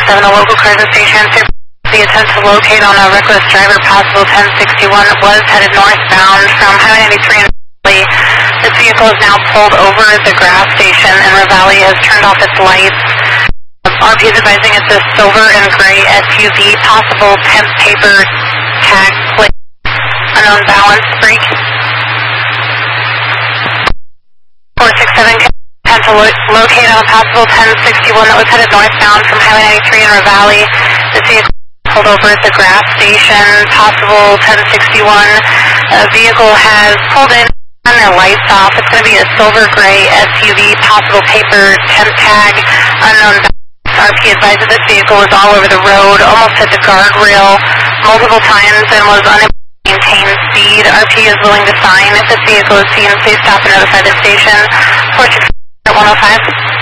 467, a local car at the station. The attempt to locate on a reckless driver, possible 1061, was headed northbound from Highway 93 in Ravalli. This vehicle is now pulled over at the gas station, and Ravalli has turned off its lights. RP is advising it's a silver and gray SUV, possible temp paper tag plate, unknown balance, brake. 467 attempt to locate on a possible 1061 that was headed northbound from Highway 93 in Ravalli. This vehicle pulled over at the gas station, possible 1061. A vehicle has pulled in on their lights off. It's going to be a silver gray SUV, possible paper temp tag, unknown balance. RP advised that this vehicle was all over the road, almost hit the guardrail multiple times and was unable to maintain speed. RP is willing to sign. If this vehicle is seen, please stop and notify the station. 467 105.